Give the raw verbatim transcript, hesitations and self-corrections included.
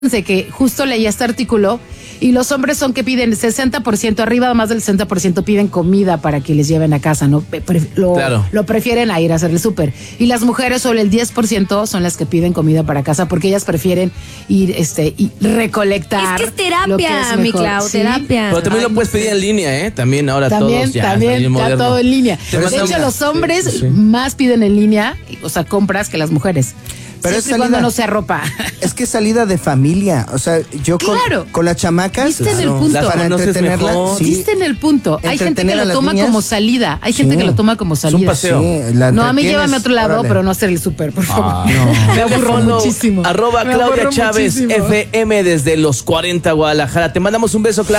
Fíjense que justo leí este artículo y los hombres son que piden sesenta por ciento, arriba más del sesenta por ciento piden comida para que les lleven a casa, ¿no? Pre- lo, Claro. lo prefieren a ir a hacer el súper. Y las mujeres, solo el diez por ciento son las que piden comida para casa porque ellas prefieren ir este, y recolectar. Es que es terapia, lo que es mi mejor. Clau, Sí. terapia. Pero también lo puedes pedir en línea, ¿eh? También ahora También, todos ya. también, bien ya moderno. todo en línea. Te De mandan- hecho, los hombres Sí, sí. más piden en línea, o sea, compras que las mujeres. Pero es Siempre y cuando salida- no sea ropa. Es que es salida de familia. O sea, yo con, Claro. con las chamacas. Viste en el claro, punto. Las Para conoces entretenerla. mejor. Sí. Diste en el punto. Hay gente que Entretener a lo las toma niñas. como salida. Hay gente Sí. que lo toma como salida. un paseo. Sí, la No, a mí entretienes, llévame a otro lado, órale. pero no hacer el súper, por favor. Ah, Me aburro Teléfono, muchísimo. Arroba Me Claudia aburro Chávez muchísimo. F M desde los cuarenta Guadalajara. Te mandamos un beso, Claudia.